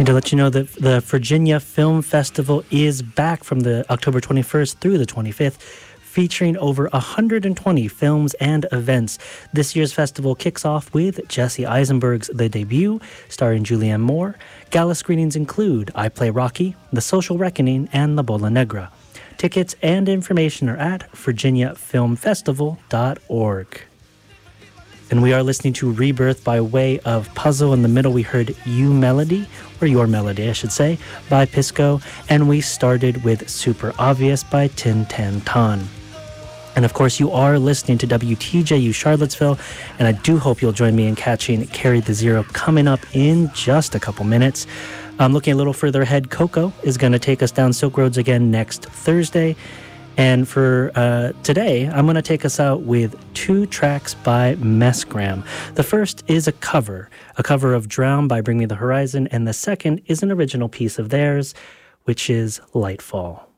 And to let you know that the Virginia Film Festival is back from the October 21st through the 25th, featuring over 120 films and events. This year's festival kicks off with Jesse Eisenberg's The Debut, starring Julianne Moore. Gala screenings include I Play Rocky, The Social Reckoning, and La Bola Negra. Tickets and information are at virginiafilmfestival.org. And we are listening to Rebirth by way of Puzzle. In the middle, we heard You Melody, or Your Melody, I should say, by Pisco. And we started with Super Obvious by Tin Tan Ton. And of course, you are listening to WTJU Charlottesville, and I do hope you'll join me in catching Carry the Zero coming up in just a couple minutes. Looking a little further ahead, Coco is going to take us down Silk Roads again next Thursday. And for today, I'm going to take us out with two tracks by Mesgram. The first is a cover of Drown by Bring Me the Horizon, and the second is an original piece of theirs, which is Lightfall.